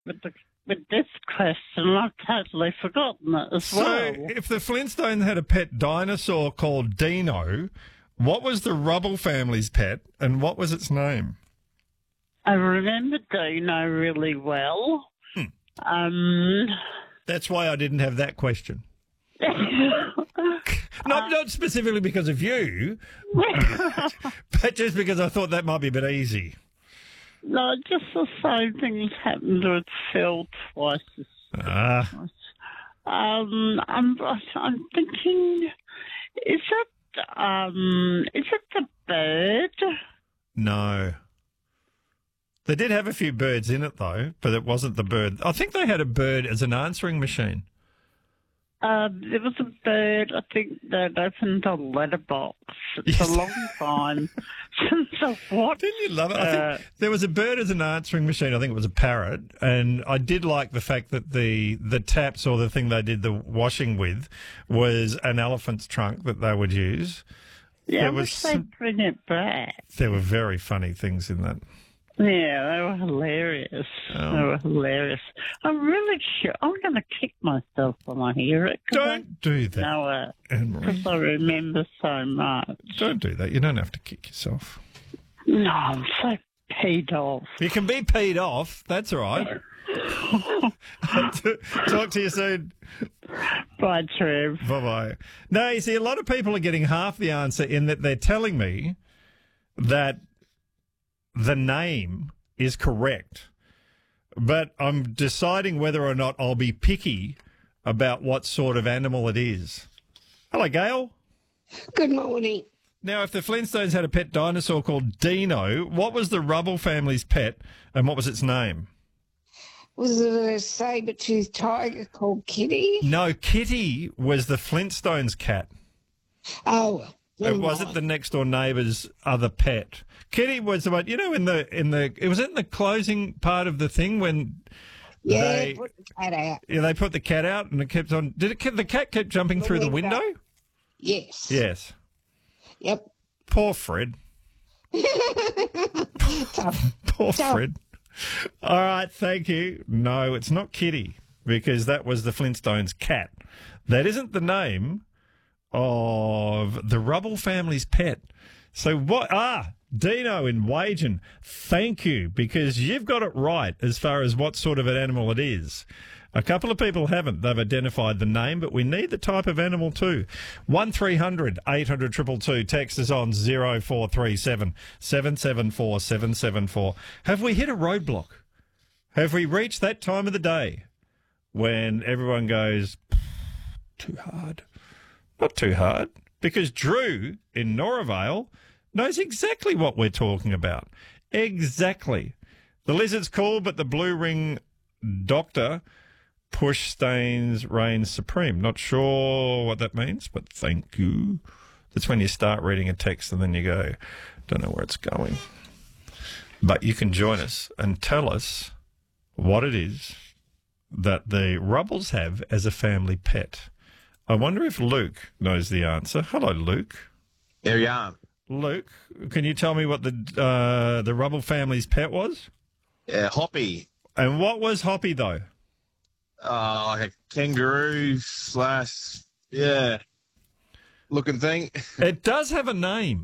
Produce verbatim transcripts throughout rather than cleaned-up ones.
with the with this question. I've totally forgotten it as So, well. if the Flintstones had a pet dinosaur called Dino, what was the Rubble family's pet, and what was its name? I remember Dino really well. Hmm. Um, That's why I didn't have that question. Not, not specifically because of you, but just because I thought that might be a bit easy. no, just the same things happened with Phil twice. as Ah. twice. Um, I'm I'm thinking, is it um is it the bird? No. They did have a few birds in it, though, but it wasn't the bird. I think they had a bird as an answering machine. Um, there was a bird, I think, that opened a letterbox. It's Yes. a long time since I've watched. Didn't you love it? I Uh, think there was a bird as an answering machine. I think it was a parrot, and I did like the fact that the the taps or the thing they did the washing with was an elephant's trunk that they would use. yeah, I there was wish they'd some- bring it back. There were very funny things in that. Yeah, they were hilarious. Oh. They were hilarious. I'm really sure I'm going to kick myself when I hear it. 'cause Don't do I that, know it Anne-Marie. because I remember so much. Don't do that. You don't have to kick yourself. No, I'm so peed off. You can be peed off. That's all right. Talk to you soon. Bye, Trev. Bye-bye. No, you see, a lot of people are getting half the answer in that they're telling me that the name is correct, but I'm deciding whether or not I'll be picky about what sort of animal it is. Hello, Gail. Good morning. Now, if the Flintstones had a pet dinosaur called Dino, what was the Rubble family's pet and what was its name? Was it a saber-toothed tiger called Kitty? No, Kitty was the Flintstones' cat. Oh, well. It wasn't the next door neighbour's other pet. Kitty was the one, you know, in the in the it was in the closing part of the thing when Yeah, they put the cat out. yeah, they put the cat out and it kept on. Did it? keep- The cat kept jumping The through the window. window. Yes. Yes. Yep. Poor Fred. Tough. Poor Tough. Fred. All right, thank you. No, it's not Kitty because that was the Flintstones' cat. That isn't the name of the Rubble family's pet. So what? Ah, Dino in Wagen. Thank you, because you've got it right as far as what sort of an animal it is. A couple of people haven't. They've identified the name, but we need the type of animal too. one three hundred eight hundred two two two. Text is on zero four three seven seven seven four seven seven four. Have we hit a roadblock? Have we reached that time of the day when everyone goes, too hard? Not too hard, because Drew in Noravale knows exactly what we're talking about. Exactly. The lizard's cool, but the blue ring doctor push stains reigns supreme. Not sure what that means, but thank you. That's when you start reading a text and then you go, don't know where it's going. But you can join us and tell us what it is that the Rubbles have as a family pet. I wonder if Luke knows the answer. Hello, Luke. There you are. Luke, can you tell me what the uh, the Rubble family's pet was? Yeah, Hoppy. And what was Hoppy, though? Uh, like a kangaroo slash, yeah, looking thing. It does have a name.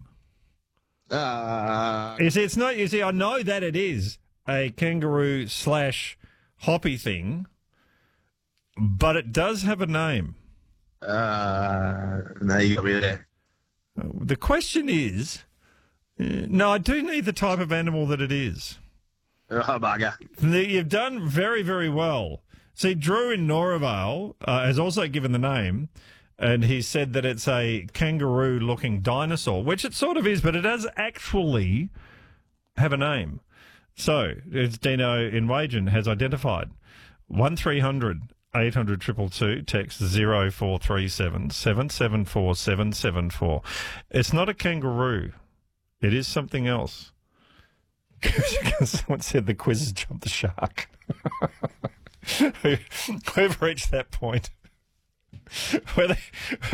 Uh, You see, it's not, you see, I know that it is a kangaroo slash Hoppy thing, but it does have a name. uh, no, you got me there. The question is, uh, no, I do need the type of animal that it is. Oh, bugger. You've done very, very well. See, Drew in Noravale uh, has also given the name, and he said that it's a kangaroo-looking dinosaur, which it sort of is, but it does actually have a name. So, it's Dino in Wagen has identified. one three hundred eight hundred two two two, text zero four three seven seven seven four seven seven four. It's not a kangaroo. It is something else. Someone said the quiz has jumped the shark. We've reached that point where they,